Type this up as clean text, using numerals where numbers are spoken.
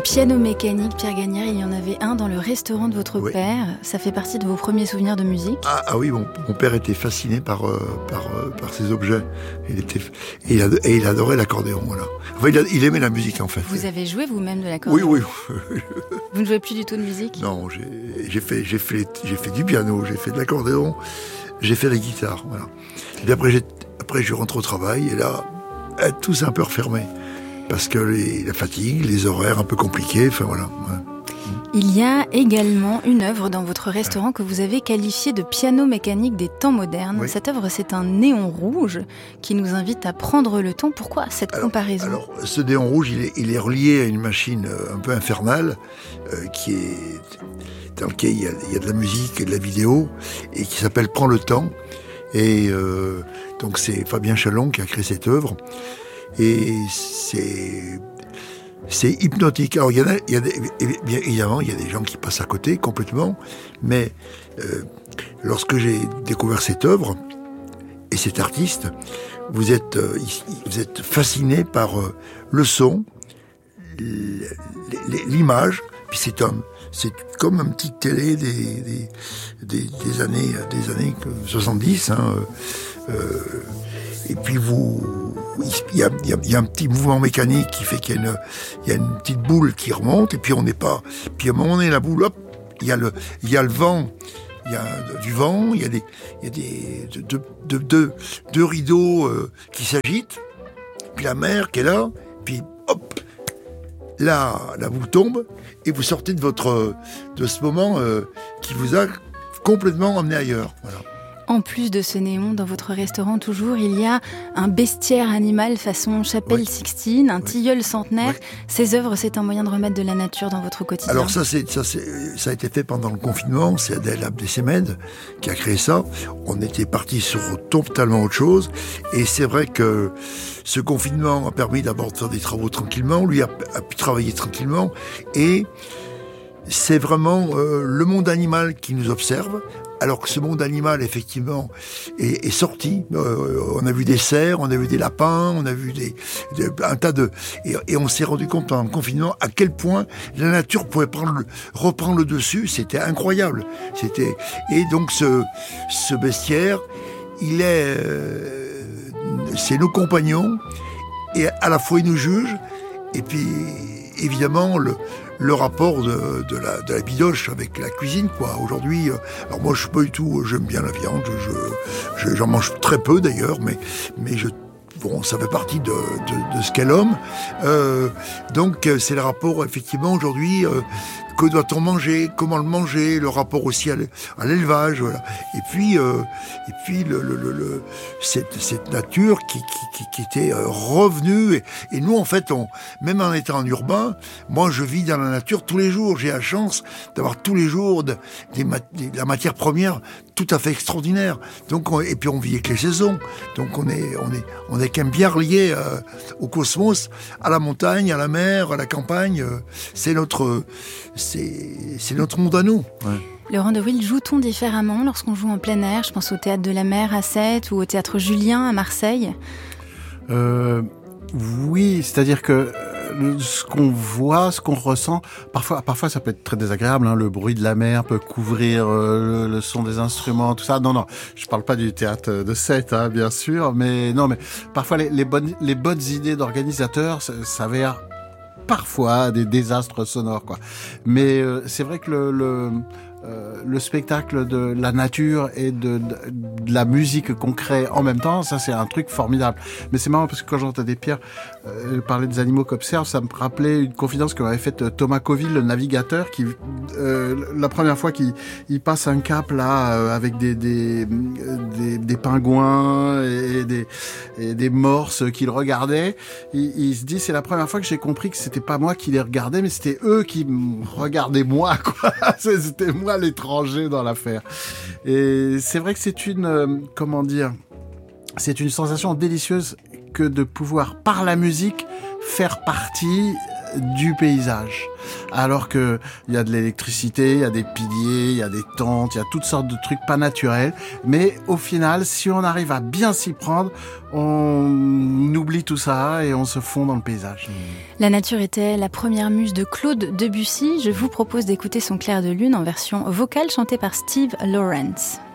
piano mécanique, Pierre Gagnère, il y en avait un dans le restaurant de votre père. Ça fait partie de vos premiers souvenirs de musique? Ah oui, mon père était fasciné par ces objets. Il adorait l'accordéon, voilà. Enfin, il aimait la musique, en fait. Vous avez joué vous-même de l'accordéon? Oui. Vous ne jouez plus du tout de musique? Non, j'ai fait du piano, j'ai fait de l'accordéon, j'ai fait la guitare, voilà. Et puis après, je rentre au travail, et là, tout s'est un peu refermé. Parce que la fatigue, les horaires un peu compliqués, enfin voilà. Il y a également une œuvre dans votre restaurant que vous avez qualifiée de piano mécanique des temps modernes. Oui. Cette œuvre, c'est un néon rouge qui nous invite à prendre le temps. Pourquoi cette comparaison? Alors, ce néon rouge, il est relié à une machine un peu infernale dans laquelle il y a de la musique et de la vidéo et qui s'appelle Prends le temps. Et donc c'est Fabien Chalon qui a créé cette œuvre. Et c'est hypnotique. Alors bien évidemment, il y a des gens qui passent à côté complètement, mais lorsque j'ai découvert cette œuvre et cet artiste, vous êtes fasciné par le son, l'image, puis c'est comme un petit télé des années 70. Et puis il y a un petit mouvement mécanique qui fait qu'il y a une petite boule qui remonte, et puis puis à un moment donné, la boule, hop, il y a le vent, il y a du vent, il y a deux rideaux qui s'agitent, puis la mer qui est là, puis hop, là, la boule tombe, et vous sortez de ce moment qui vous a complètement emmené ailleurs, voilà. En plus de ce néon, dans votre restaurant toujours, il y a un bestiaire animal façon chapelle Sixtine, un tilleul centenaire. Ces œuvres, c'est un moyen de remettre de la nature dans votre quotidien. Alors ça a été fait pendant le confinement. C'est Adèle Abdessemed qui a créé ça. On était parti sur totalement autre chose. Et c'est vrai que ce confinement a permis d'abord de faire des travaux tranquillement. Lui a pu travailler tranquillement. Et c'est vraiment le monde animal qui nous observe. Alors que ce monde animal, effectivement, est sorti. On a vu des cerfs, on a vu des lapins, on a vu un tas de... Et on s'est rendu compte pendant le confinement à quel point la nature pouvait reprendre le dessus. C'était incroyable. Et donc ce bestiaire, c'est nos compagnons, et à la fois il nous juge, et puis évidemment le rapport de la bidoche avec la cuisine, quoi. Aujourd'hui, alors moi je suis pas du tout, j'aime bien la viande, j'en mange très peu d'ailleurs, mais ça fait partie de ce qu'est l'homme. Donc c'est le rapport effectivement aujourd'hui. Que doit-on manger? Comment le manger? Le rapport aussi à l'élevage, voilà. Et puis cette nature qui était revenue. Et nous, en fait, même en étant en urbain, moi, je vis dans la nature tous les jours. J'ai la chance d'avoir tous les jours de la matière première tout à fait extraordinaire. Donc, et puis on vit avec les saisons. Donc on est quand même bien relié au cosmos, à la montagne, à la mer, à la campagne. C'est notre monde à nous. Ouais. Laurent de Wiel, joue-t-on différemment lorsqu'on joue en plein air? Je pense au Théâtre de la Mer à Sète ou au Théâtre Julien à Marseille. Oui, c'est-à-dire que ce qu'on voit, ce qu'on ressent, parfois ça peut être très désagréable, hein, le bruit de la mer peut couvrir le son des instruments, tout ça. Non, je parle pas du théâtre de Sète, hein, bien sûr, mais parfois les bonnes idées d'organisateurs s'avèrent parfois des désastres sonores, quoi. Mais c'est vrai que le spectacle de la nature et de la musique qu'on crée en même temps, ça c'est un truc formidable. Mais c'est marrant parce que quand j'entendais Pierre parler des animaux qu'observe, ça me rappelait une confidence qu'avait faite Thomas Coville, le navigateur, qui la première fois qu'il passe un cap là avec des pingouins et des morses qu'il regardait, il se dit c'est la première fois que j'ai compris que c'était pas moi qui les regardais, mais c'était eux qui me regardaient moi, quoi. C'était moi l'étranger dans l'affaire. Et c'est vrai que c'est une sensation délicieuse que de pouvoir, par la musique, faire partie du paysage. alors que il y a de l'électricité, il y a des piliers, il y a des tentes, il y a toutes sortes de trucs pas naturels. Mais au final, si on arrive à bien s'y prendre, on oublie tout ça et on se fond dans le paysage. La nature était la première muse de Claude Debussy. Je vous propose d'écouter son Clair de lune en version vocale chantée par Steve Lawrence.